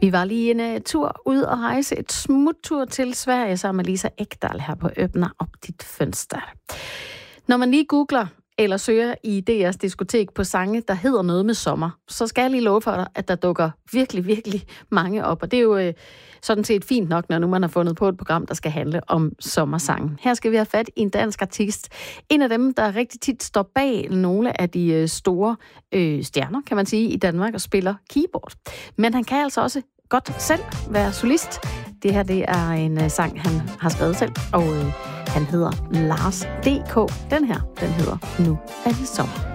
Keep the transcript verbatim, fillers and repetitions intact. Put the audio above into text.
Vi var lige en uh, tur ud og rejse et smuttur til Sverige sammen med Lisa Ekdahl her på Öppna op dit fönster. Når man lige googler eller søger i D R's diskotek på sange, der hedder noget med sommer, så skal jeg lige love for dig, at der dukker virkelig, virkelig mange op. Og det er jo øh, sådan set fint nok, når nu man har fundet på et program, der skal handle om sommersangen. Her skal vi have fat i en dansk artist. En af dem, der rigtig tit står bag nogle af de øh, store øh, stjerner, kan man sige, i Danmark og spiller keyboard. Men han kan altså også godt selv være solist. Det her, det er en øh, sang, han har skrevet selv, og øh, han hedder Lars D K. Den her, den hedder Nu er det sommer.